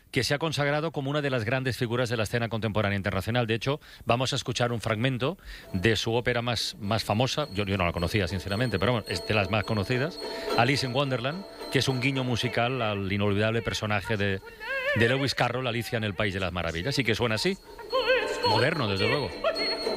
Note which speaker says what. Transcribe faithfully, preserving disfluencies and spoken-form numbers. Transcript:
Speaker 1: que se ha consagrado como una de las grandes figuras de la escena contemporánea internacional. De hecho, vamos a escuchar un fragmento de su ópera más, más famosa, yo, yo no la conocía sinceramente, pero bueno, es de las más conocidas, Alice in Wonderland, que es un guiño musical al inolvidable personaje de, de Lewis Carroll, Alicia en el País de las Maravillas, y que suena así, moderno desde luego.